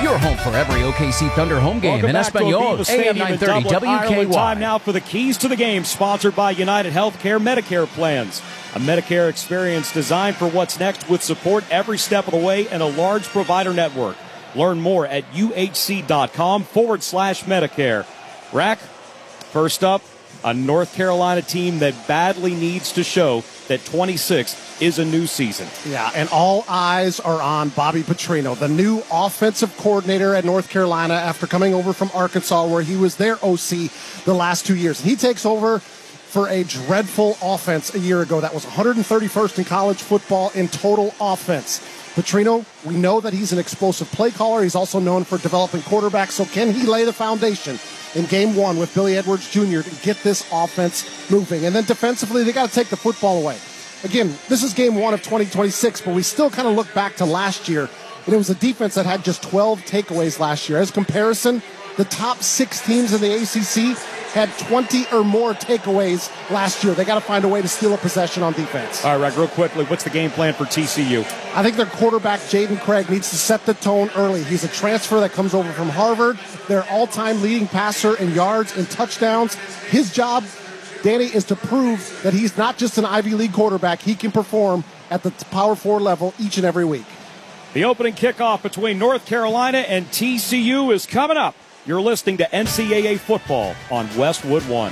your home for every OKC Thunder home game in Espanol, AM 930 WKY. Time now for the Keys to the Game, sponsored by United Healthcare Medicare Plans. A Medicare experience designed for what's next with support every step of the way and a large provider network. Learn more at uhc.com/Medicare. Rack, first up, a North Carolina team that badly needs to show that 26 is a new season. Yeah, and all eyes are on Bobby Petrino, the new offensive coordinator at North Carolina after coming over from Arkansas, where he was their OC the last 2 years. He takes over for a dreadful offense a year ago that was 131st in college football in total offense. Petrino, we know that he's an explosive play caller. He's also known for developing quarterbacks. So can he lay the foundation in game one with Billy Edwards Jr. to get this offense moving? And then defensively, they got to take the football away. Again, this is game one of 2026, but we still kind of look back to last year, and it was a defense that had just 12 takeaways last year. As comparison, the top 6 teams in the ACC had 20 or more takeaways last year. They got to find a way to steal a possession on defense. All right, real quickly, what's the game plan for TCU? I think their quarterback, Jaden Craig, needs to set the tone early. He's a transfer that comes over from Harvard, their all-time leading passer in yards and touchdowns. His job, Danny, is to prove that he's not just an Ivy League quarterback. He can perform at the Power 4 level each and every week. The opening kickoff between North Carolina and TCU is coming up. You're listening to NCAA Football on Westwood One.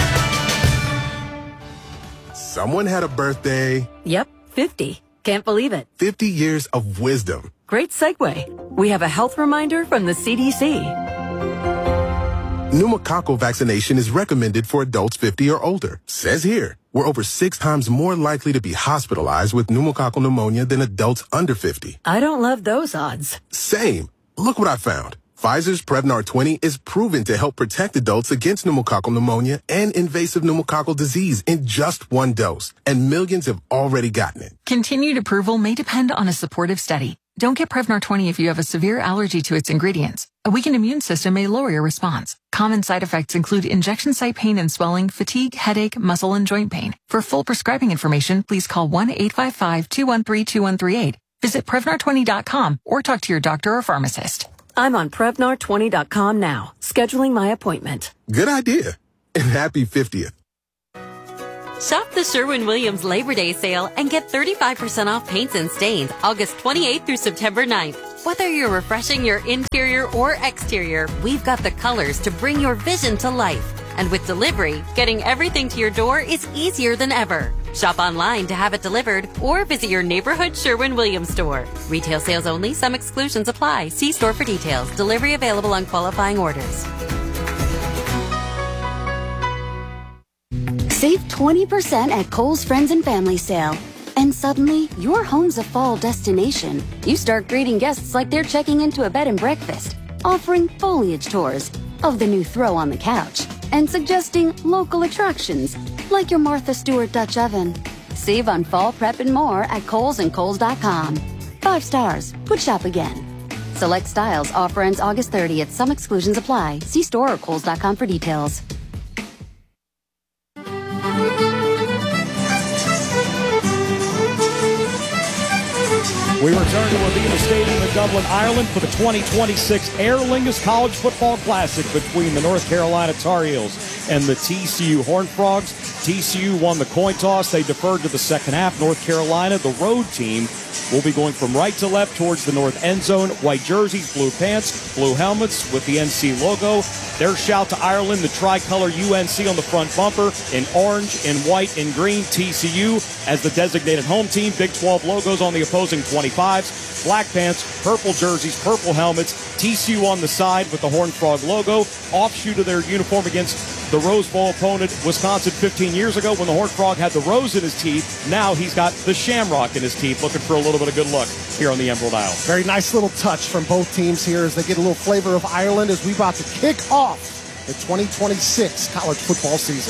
Someone had a birthday. Yep, 50. Can't believe it. 50 years of wisdom. Great segue. We have a health reminder from the CDC. Pneumococcal vaccination is recommended for adults 50 or older. Says here, we're over 6 times more likely to be hospitalized with pneumococcal pneumonia than adults under 50. I don't love those odds. Same. Look what I found. Pfizer's Prevnar 20 is proven to help protect adults against pneumococcal pneumonia and invasive pneumococcal disease in just 1 dose, and millions have already gotten it. Continued approval may depend on a supportive study. Don't get Prevnar 20 if you have a severe allergy to its ingredients. A weakened immune system may lower your response. Common side effects include injection site pain and swelling, fatigue, headache, muscle, and joint pain. For full prescribing information, please call 1-855-213-2138. Visit Prevnar20.com or talk to your doctor or pharmacist. I'm on Prevnar20.com now, scheduling my appointment. Good idea. And happy 50th. Shop the Sherwin-Williams Labor Day sale and get 35% off paints and stains August 28th through September 9th. Whether you're refreshing your interior or exterior, we've got the colors to bring your vision to life. And with delivery, getting everything to your door is easier than ever. Shop online to have it delivered or visit your neighborhood Sherwin-Williams store. Retail sales only. Some exclusions apply. See store for details. Delivery available on qualifying orders. Save 20% at Kohl's Friends and Family Sale. And suddenly, your home's a fall destination. You start greeting guests like they're checking into a bed and breakfast, offering foliage tours of the new throw on the couch, and suggesting local attractions like your Martha Stewart Dutch oven. Save on fall prep and more at Kohl's and Kohl's.com. 5 stars. Would shop again. Select styles. Offer ends August 30th. Some exclusions apply. See store or Kohl's.com for details. We return to Aviva Stadium in Dublin, Ireland for the 2026 Aer Lingus College Football Classic between the North Carolina Tar Heels and the TCU Horned Frogs. TCU won the coin toss. They deferred to the second half. North Carolina, the road team, will be going from right to left towards the north end zone. White jerseys, blue pants, blue helmets with the NC logo. Their shout to Ireland, the tricolor UNC on the front bumper, in orange, in white, in green. TCU as the designated home team. Big 12 logos on the opposing 25s. Black pants, purple jerseys, purple helmets. TCU on the side with the Horned Frog logo. Offshoot of their uniform against the Rose Bowl opponent, Wisconsin, 15 years ago when the Horned Frog had the rose in his teeth. Now he's got the shamrock in his teeth, looking for a little bit of good luck here on the Emerald Isle. Very nice little touch from both teams here as they get a little flavor of Ireland as we about to kick off the 2026 college football season.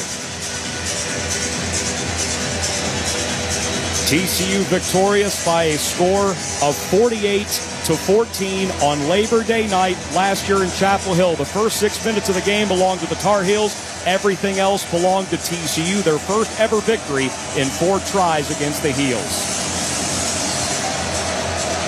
TCU victorious by a score of 48-14 on Labor Day night last year in Chapel Hill. The first 6 minutes of the game belonged to the Tar Heels. Everything else belonged to TCU, their first ever victory in 4 tries against the Heels.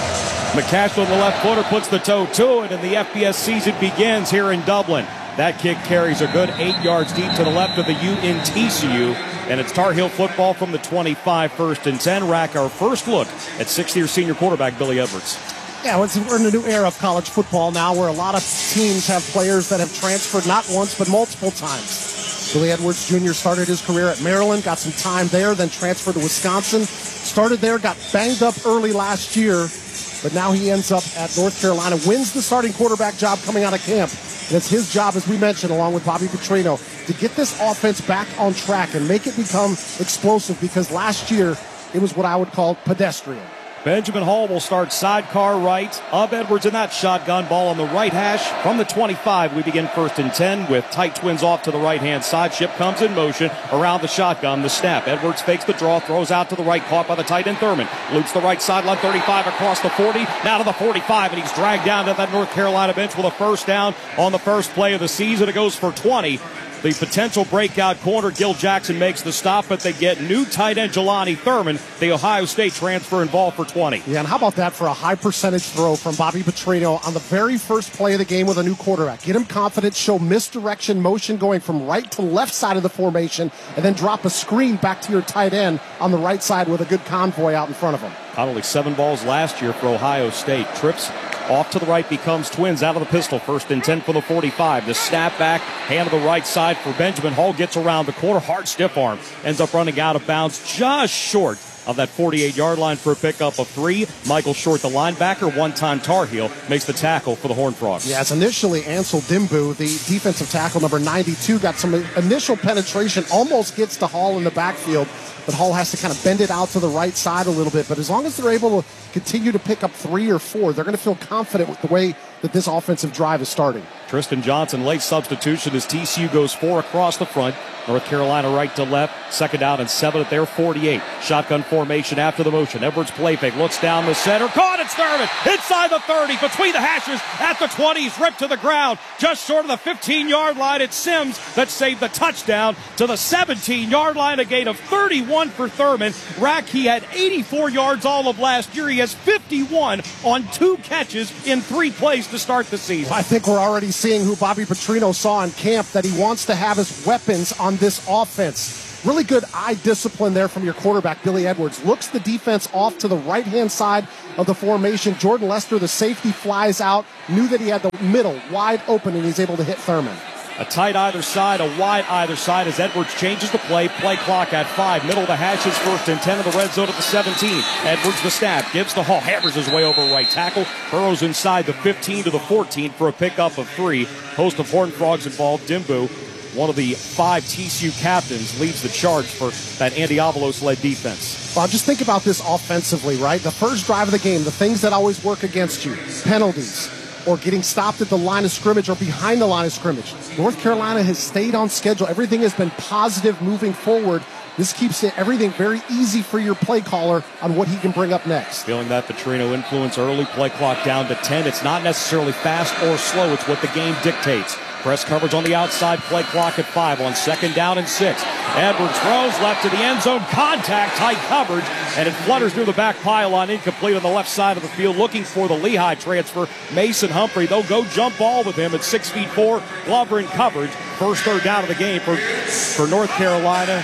McCash on the left footer puts the toe to it, and the FBS season begins here in Dublin. That kick carries a good 8 yards deep to the left of the UNTCU. And it's Tar Heel football from the 25, 1st and 10. Rack, our first look at sixth-year senior quarterback Billy Edwards. Yeah, we're in a new era of college football now where a lot of teams have players that have transferred not once but multiple times. Billy Edwards Jr. started his career at Maryland, got some time there, then transferred to Wisconsin. Started there, got banged up early last year, but now he ends up at North Carolina, wins the starting quarterback job coming out of camp. And it's his job, as we mentioned, along with Bobby Petrino, to get this offense back on track and make it become explosive, because last year it was what I would call pedestrian. Benjamin Hall will start sidecar right of Edwards in that shotgun. Ball on the right hash from the 25. We begin 1st and 10 with tight twins off to the right-hand side. Ship comes in motion around the shotgun. The snap. Edwards fakes the draw, throws out to the right, caught by the tight end Thurman. Loops the right sideline, 35 across the 40, now to the 45, and he's dragged down to that North Carolina bench with a first down on the first play of the season. It goes for 20. The potential breakout corner, Gil Jackson, makes the stop, but they get new tight end Jelani Thurman, the Ohio State transfer, involved for 20. Yeah, and how about that for a high percentage throw from Bobby Petrino on the very first play of the game with a new quarterback? Get him confidence, show misdirection motion going from right to left side of the formation, and then drop a screen back to your tight end on the right side with a good convoy out in front of him. Not only 7 balls last year for Ohio State. Trips off to the right, becomes twins out of the pistol. 1st and 10 for the 45. The snap back, hand to the right side for Benjamin. Hall gets around the corner, hard stiff arm. Ends up running out of bounds just short of that 48-yard line for a pickup of 3. Michael Short, the linebacker, one-time Tar Heel, makes the tackle for the Horned Frogs. Yeah, as initially Ansel Dimbu, the defensive tackle, number 92, got some initial penetration, almost gets to Hall in the backfield, but Hall has to kind of bend it out to the right side a little bit. But as long as they're able to continue to pick up 3 or 4, they're going to feel confident with the way that this offensive drive is starting. Tristan Johnson, late substitution as TCU goes 4 across the front. North Carolina right to left. 2nd down and 7 at their 48. Shotgun formation after the motion. Edwards play fake. Looks down the center. Caught. It's Thurman. Inside the 30. Between the hashes at the 20. He's ripped to the ground. Just short of the 15-yard line. It's Sims that saved the touchdown to the 17-yard line. A gain of 31 for Thurman. Rack, he had 84 yards all of last year. He has 51 on 2 catches in 3 plays to start the season. I think we're already seeing who Bobby Petrino saw in camp, that he wants to have as weapons on this offense. Really good eye discipline there from your quarterback, Billy Edwards. Looks the defense off to the right-hand side of the formation. Jordan Lester, the safety, flies out. Knew that he had the middle wide open, and he's able to hit Thurman. A tight either side, a wide either side as Edwards changes the play. Play clock at 5. Middle of the hashes, 1st and 10 in the red zone at the 17. Edwards the snap, gives the Hall, hammers his way over right tackle. Burrows inside the 15 to the 14 for a pickup of 3. Host of Horned Frogs involved. Dimbu, one of the 5 TCU captains, leads the charge for that Andy Avalos-led defense. Well, just think about this offensively, right? The first drive of the game, the things that always work against you, penalties, or getting stopped at the line of scrimmage or behind the line of scrimmage. North Carolina has stayed on schedule. Everything has been positive moving forward. This keeps everything very easy for your play caller on what he can bring up next. Feeling that Petrino influence early, play clock down to 10. It's not necessarily fast or slow. It's what the game dictates. Press coverage on the outside, play clock at 5 on 2nd down and 6. Edwards throws left to the end zone, contact, tight coverage, and it flutters through the back pylon, incomplete on the left side of the field, looking for the Lehigh transfer, Mason Humphrey. They'll go jump ball with him at 6'4", Glover in coverage. First 3rd down of the game for North Carolina.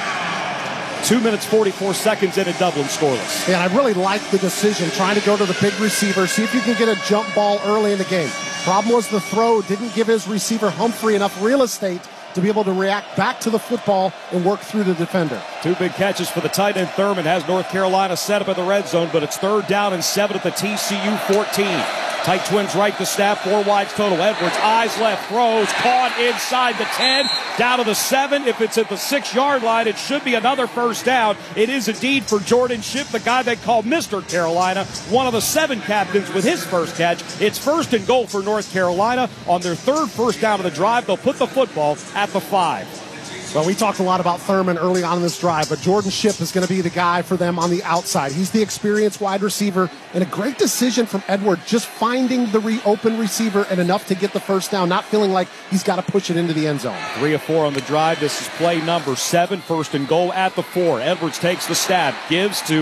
2 minutes, 44 seconds in at Dublin, scoreless. Yeah, and I really like the decision, trying to go to the big receiver, see if you can get a jump ball early in the game. Problem was the throw didn't give his receiver Humphrey enough real estate to be able to react back to the football and work through the defender. 2 big catches for the tight end. Thurman has North Carolina set up in the red zone, but it's 3rd down and 7 at the TCU 14. Tight twins right to snap, 4 wides total. Edwards, eyes left, throws, caught inside the 10, down to the 7. If it's at the 6-yard line, it should be another first down. It is indeed for Jordan Ship, the guy they call Mr. Carolina, one of the 7 captains with his first catch. It's 1st and goal for North Carolina. On their 3rd first down of the drive, they'll put the football at the 5. Well, we talked a lot about Thurman early on in this drive, but Jordan Ship is going to be the guy for them on the outside. He's the experienced wide receiver, and a great decision from Edward, just finding the open receiver and enough to get the first down, not feeling like he's got to push it into the end zone. 3 of 4 on the drive. This is play number 7, 1st and goal at the 4. Edwards takes the stab, gives to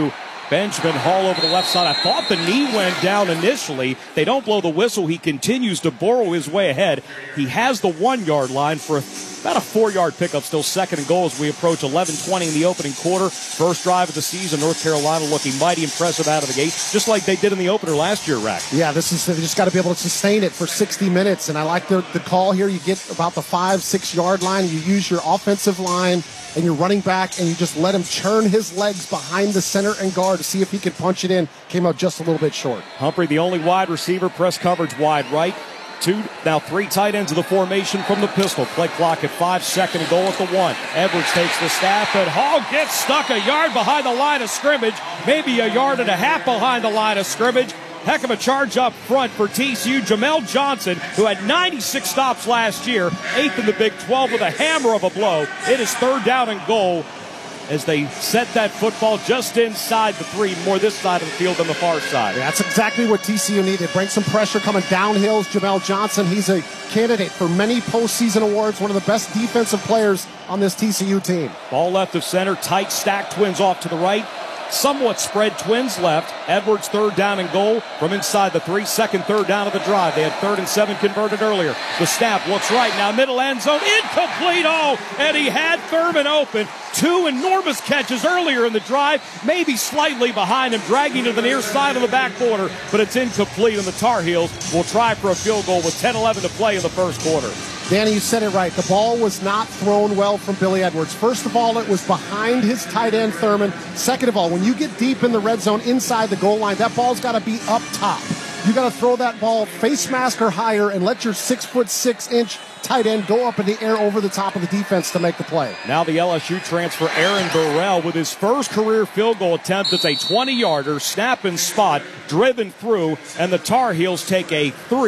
Benjamin Hall over the left side. I thought the knee went down initially. They don't blow the whistle. He continues to burrow his way ahead. He has the 1-yard line for about a 4-yard pickup. Still second and goal as we approach 11:20 in the opening quarter. First drive of the season. North Carolina looking mighty impressive out of the gate, just like they did in the opener last year, Rack. Yeah, they just got to be able to sustain it for 60 minutes. And I like the call here. You get about the 5-6 yard line. You use your offensive line and your running back, and you just let him churn his legs behind the center and guard to see if he could punch it in. Came out just a little bit short. Humphrey, the only wide receiver, press coverage wide right. Now three tight ends of the formation from the pistol. Play clock at 5, second and goal at the 1. Edwards takes the snap, but Hall gets stuck a yard behind the line of scrimmage, maybe a yard and a half behind the line of scrimmage. Heck of a charge up front for TCU. Jamel Johnson, who had 96 stops last year, 8th in the Big 12 with a hammer of a blow. It is 3rd down and goal as they set that football just inside the 3, more this side of the field than the far side. Yeah, that's exactly what TCU needed. Bring some pressure coming downhill. Jamel Johnson, he's a candidate for many postseason awards, one of the best defensive players on this TCU team. Ball left of center, tight stack, Twins off to the right. Somewhat spread, Twins left. Edwards 3rd down and goal from inside the 3. Second 3rd down of the drive. They had 3rd and 7 converted earlier. The snap looks right now, middle end zone, incomplete. Oh, and he had Thurman open. 2 enormous catches earlier in the drive, maybe slightly behind him, dragging to the near side of the back border, but it's incomplete, and the Tar Heels will try for a field goal with 10-11 to play in the first quarter. Danny, you said it right. The ball was not thrown well from Billy Edwards. First of all, it was behind his tight end, Thurman. Second of all, when you get deep in the red zone inside the goal line, that ball's got to be up top. You got to throw that ball face mask or higher and let your 6'6" tight end go up in the air over the top of the defense to make the play. Now the LSU transfer Aaron Burrell with his first career field goal attempt. It's a 20-yarder, snap and spot, driven through, and the Tar Heels take a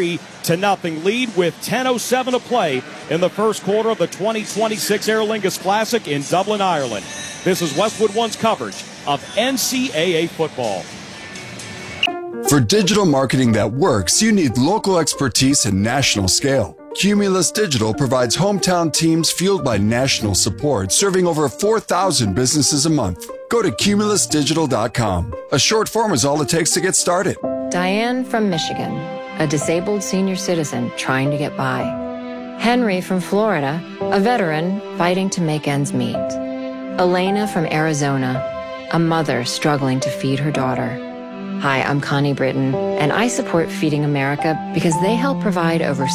3-0 lead with 10:07 to play in the first quarter of the 2026 Aer Lingus Classic in Dublin, Ireland. This is Westwood One's coverage of NCAA football. For digital marketing that works, you need local expertise and national scale. Cumulus Digital provides hometown teams fueled by national support, serving over 4,000 businesses a month. Go to cumulusdigital.com. A short form is all it takes to get started. Diane from Michigan, a disabled senior citizen trying to get by. Henry from Florida, a veteran fighting to make ends meet. Elena from Arizona, a mother struggling to feed her daughter. Hi, I'm Connie Britton, and I support Feeding America because they help provide over